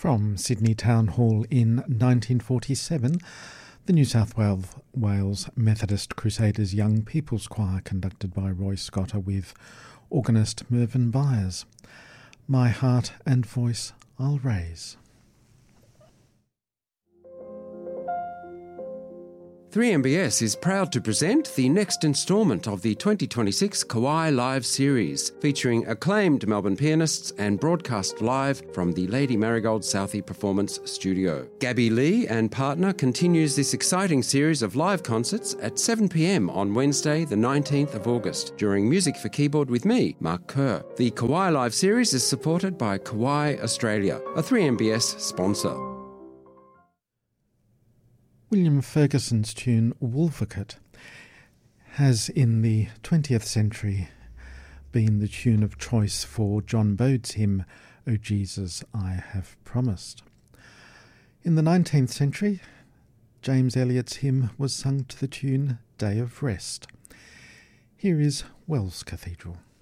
From Sydney Town Hall in 1947, the New South Wales Methodist Crusaders Young People's Choir, conducted by Roy Scotter with organist Mervyn Byers. My Heart and Voice I'll Raise. 3MBS is proud to present the next instalment of the 2026 Kauai Live series, featuring acclaimed Melbourne pianists and broadcast live from the Lady Marigold Southey Performance Studio. Gabby Lee and partner continues this exciting series of live concerts at 7 p.m. on Wednesday, the 19th of August, during Music for Keyboard with me, Mark Kerr. The Kauai Live series is supported by Kauai Australia, a 3MBS sponsor. William Ferguson's tune Wolvercut has in the 20th century been the tune of choice for John Bode's hymn, O Jesus, I Have Promised. In the 19th century, James Eliot's hymn was sung to the tune Day of Rest. Here is Wells Cathedral.